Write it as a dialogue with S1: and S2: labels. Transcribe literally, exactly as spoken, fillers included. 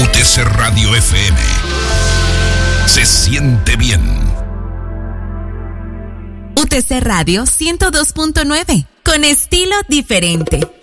S1: U T C Radio F M. Se siente bien.
S2: U T C Radio ciento dos punto nueve. Con estilo diferente.